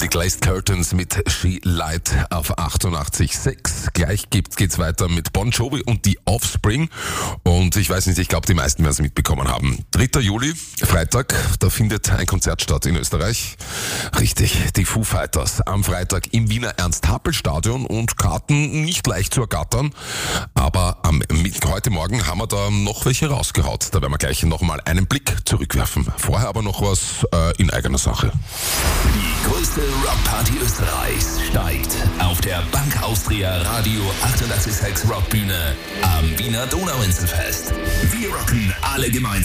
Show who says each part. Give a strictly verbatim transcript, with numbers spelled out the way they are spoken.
Speaker 1: die Glazed Curtains mit She Light auf achtundachtzig Komma sechs. Gleich geht's, geht's weiter mit Bon Jovi und die Offspring. Und ich weiß nicht, ich glaube, die meisten werden es mitbekommen haben. dritter Juli, Freitag, da findet ein Konzert statt in Österreich. Richtig, die Foo Fighters am Freitag im Wiener Ernst-Happel-Stadion und Karten nicht leicht zu ergattern. Aber am, mit, heute Morgen haben wir da noch welche rausgehaut. Da werden wir gleich nochmal einen Blick zurückwerfen. Vorher aber noch was äh, in eigener Sache.
Speaker 2: Die größte Rockparty Österreichs steigt auf der Bank Austria Radio achtundachtzig Komma sechs Rockbühne am Wiener Donauinselfest. Wir rocken alle gemeinsam.